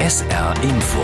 SR Info.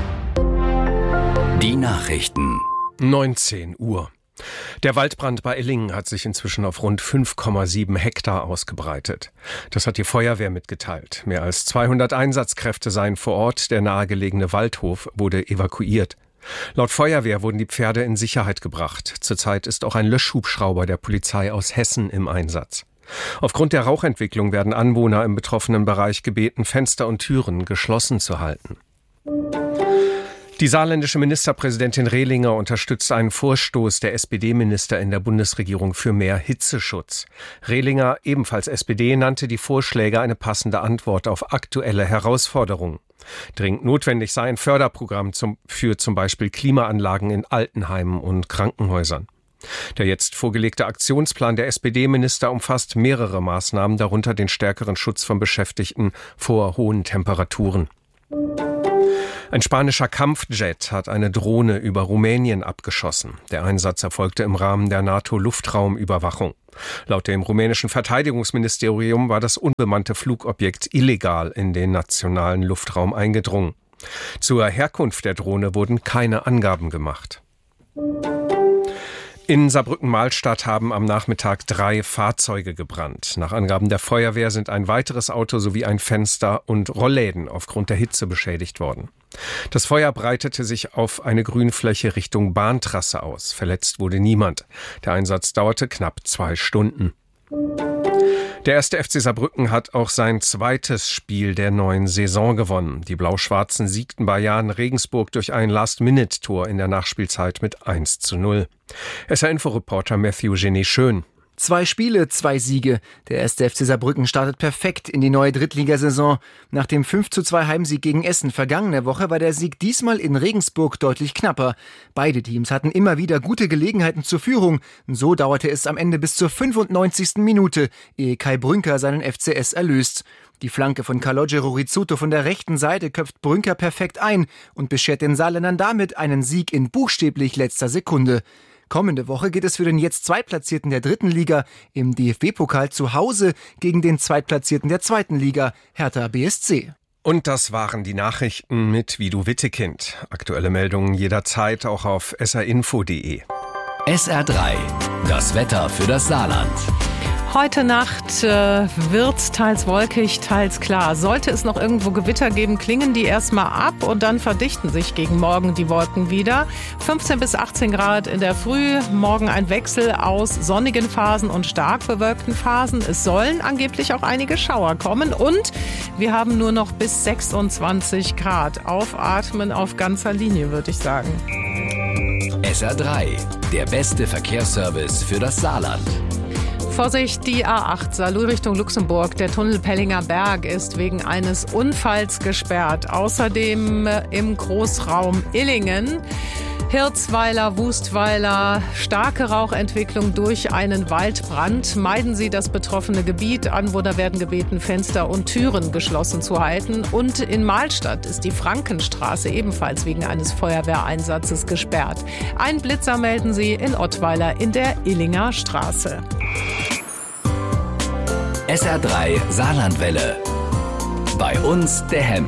Die Nachrichten. 19 Uhr. Der Waldbrand bei Illingen hat sich inzwischen auf rund 5,7 Hektar ausgebreitet. Das hat die Feuerwehr mitgeteilt. Mehr als 200 Einsatzkräfte seien vor Ort. Der nahegelegene Waldhof wurde evakuiert. Laut Feuerwehr wurden die Pferde in Sicherheit gebracht. Zurzeit ist auch ein Löschhubschrauber der Polizei aus Hessen im Einsatz. Aufgrund der Rauchentwicklung werden Anwohner im betroffenen Bereich gebeten, Fenster und Türen geschlossen zu halten. Die saarländische Ministerpräsidentin Rehlinger unterstützt einen Vorstoß der SPD-Minister in der Bundesregierung für mehr Hitzeschutz. Rehlinger, ebenfalls SPD, nannte die Vorschläge eine passende Antwort auf aktuelle Herausforderungen. Dringend notwendig sei ein Förderprogramm für zum Beispiel Klimaanlagen in Altenheimen und Krankenhäusern. Der jetzt vorgelegte Aktionsplan der SPD-Minister umfasst mehrere Maßnahmen, darunter den stärkeren Schutz von Beschäftigten vor hohen Temperaturen. Ein spanischer Kampfjet hat eine Drohne über Rumänien abgeschossen. Der Einsatz erfolgte im Rahmen der NATO-Luftraumüberwachung. Laut dem rumänischen Verteidigungsministerium war das unbemannte Flugobjekt illegal in den nationalen Luftraum eingedrungen. Zur Herkunft der Drohne wurden keine Angaben gemacht. In Saarbrücken-Mahlstadt haben am Nachmittag 3 Fahrzeuge gebrannt. Nach Angaben der Feuerwehr sind ein weiteres Auto sowie ein Fenster und Rollläden aufgrund der Hitze beschädigt worden. Das Feuer breitete sich auf eine Grünfläche Richtung Bahntrasse aus. Verletzt wurde niemand. Der Einsatz dauerte knapp 2 Stunden. Der 1. FC Saarbrücken hat auch sein zweites Spiel der neuen Saison gewonnen. Die Blau-Schwarzen siegten bei Jahn Regensburg durch ein Last-Minute-Tor in der Nachspielzeit mit 1:0. SR-Info-Reporter Matthew Genet-Schön. 2 Spiele, 2 Siege. Der 1. FC Saarbrücken startet perfekt in die neue Drittligasaison. Nach dem 5:2 Heimsieg gegen Essen vergangene Woche war der Sieg diesmal in Regensburg deutlich knapper. Beide Teams hatten immer wieder gute Gelegenheiten zur Führung. So dauerte es am Ende bis zur 95. Minute, ehe Kai Brünker seinen FCS erlöst. Die Flanke von Calogero Rizzuto von der rechten Seite köpft Brünker perfekt ein und beschert den Saarländern damit einen Sieg in buchstäblich letzter Sekunde. Kommende Woche geht es für den jetzt Zweitplatzierten der 3. Liga im DFB-Pokal zu Hause gegen den Zweitplatzierten der 2. Liga, Hertha BSC. Und das waren die Nachrichten mit Vidu Wittekind. Aktuelle Meldungen jederzeit auch auf srinfo.de. SR3, das Wetter für das Saarland. Heute Nacht wird's teils wolkig, teils klar. Sollte es noch irgendwo Gewitter geben, klingen die erstmal ab und dann verdichten sich gegen morgen die Wolken wieder. 15 bis 18 Grad in der Früh, morgen ein Wechsel aus sonnigen Phasen und stark bewölkten Phasen. Es sollen angeblich auch einige Schauer kommen und wir haben nur noch bis 26 Grad. Aufatmen auf ganzer Linie, würde ich sagen. SR3, der beste Verkehrsservice für das Saarland. Vorsicht, die A8 Saarlouis Richtung Luxemburg. Der Tunnel Pellinger Berg ist wegen eines Unfalls gesperrt. Außerdem im Großraum Illingen, Hirzweiler, Wustweiler, starke Rauchentwicklung durch einen Waldbrand. Meiden Sie das betroffene Gebiet. Anwohner werden gebeten, Fenster und Türen geschlossen zu halten. Und in Mahlstadt ist die Frankenstraße ebenfalls wegen eines Feuerwehreinsatzes gesperrt. Ein Blitzer melden Sie in Ottweiler in der Illinger Straße. SR3 Saarlandwelle. Bei uns der Hemm.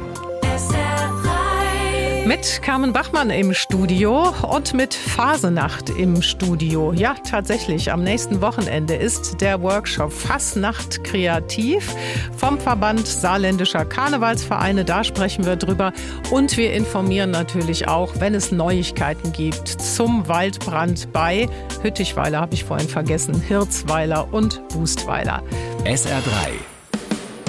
Mit Carmen Bachmann im Studio und mit Fasenacht im Studio. Ja, tatsächlich, am nächsten Wochenende ist der Workshop Fasnacht kreativ vom Verband Saarländischer Karnevalsvereine. Da sprechen wir drüber und wir informieren natürlich auch, wenn es Neuigkeiten gibt zum Waldbrand bei Hüttichweiler, habe ich vorhin vergessen, Hirzweiler und Wustweiler. SR3